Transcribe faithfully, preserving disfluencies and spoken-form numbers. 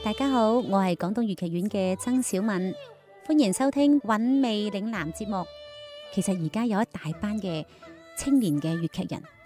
大家好，我係廣東粵劇院嘅曾小敏，歡迎收聽韻味嶺南節目。其實而家有一大班嘅青年嘅粵劇人